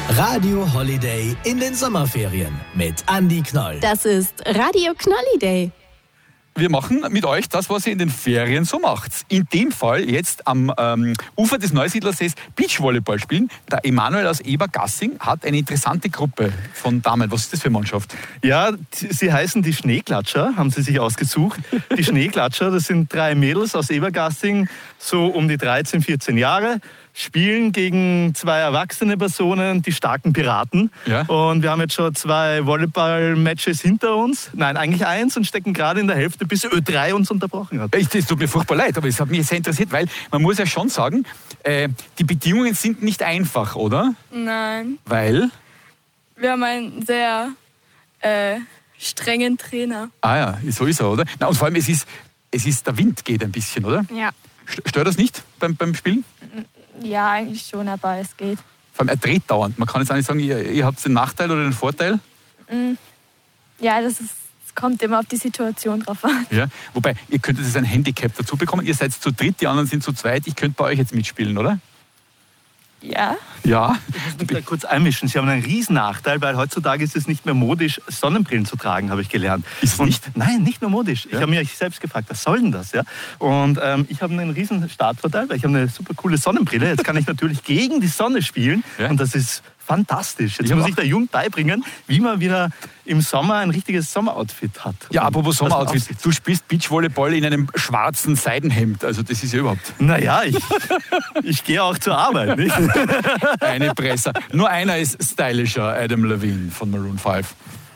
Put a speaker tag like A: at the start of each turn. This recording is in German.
A: Radio Holiday in den Sommerferien mit Andi Knoll.
B: Das ist Radio Knolliday.
C: Wir machen mit euch das, was ihr in den Ferien so macht. In dem Fall jetzt am Ufer des Neusiedlersees Beachvolleyball spielen. Der Emanuel aus Ebergassing hat eine interessante Gruppe von Damen. Was ist das für eine Mannschaft?
D: Ja, sie heißen die Schneeklatscher, haben sie sich ausgesucht. Die Schneeklatscher, das sind 3 Mädels aus Ebergassing, so um die 13, 14 Jahre. Spielen gegen 2 erwachsene Personen, die starken Piraten.
C: Ja.
D: Und wir haben jetzt schon 2 Volleyball-Matches hinter uns. Nein, eigentlich 1 und stecken gerade in der Hälfte, bis Ö3 uns unterbrochen hat.
C: Es tut mir furchtbar leid, aber es hat mich sehr interessiert, weil man muss ja schon sagen, die Bedingungen sind nicht einfach, oder?
E: Nein,
C: Weil?
E: wir haben einen sehr strengen Trainer.
C: Ah ja, so ist er, oder? Na, und vor allem, es ist der Wind geht ein bisschen, oder?
E: Ja.
C: Stört das nicht beim Spielen?
E: Ja, eigentlich schon, aber es geht.
C: Vor allem, er dreht dauernd. Man kann jetzt auch nicht sagen, ihr habt den Nachteil oder den Vorteil.
E: Ja, es kommt immer auf die Situation drauf an.
C: Ja. Wobei, ihr könntet jetzt ein Handicap dazu bekommen. Ihr seid zu dritt, die anderen sind zu zweit. Ich könnte bei euch jetzt mitspielen, oder?
E: Ja.
C: Ja.
D: Ich muss mich da kurz einmischen. Sie haben einen riesen Nachteil, weil heutzutage ist es nicht mehr modisch, Sonnenbrillen zu tragen, habe ich gelernt.
C: Ist es nicht?
D: Nein, nicht nur modisch.
C: Ja.
D: Ich habe mich selbst gefragt, was soll denn das? Ja? Und ich habe einen riesen Startvorteil, weil ich habe eine super coole Sonnenbrille. Jetzt kann ich natürlich gegen die Sonne spielen.
C: Ja.
D: Und das ist fantastisch. Jetzt
C: Ja,
D: muss ich der Jugend beibringen, wie man wieder im Sommer ein richtiges Sommeroutfit hat.
C: Ja, apropos
D: Was man
C: Sommeroutfit.
D: aussieht.
C: Du spielst Beachvolleyball in einem schwarzen Seidenhemd. Also das ist ja überhaupt
D: Naja, ich gehe auch zur Arbeit. Nicht?
C: eine Presse. Nur einer ist stylischer, Adam Levine von Maroon 5.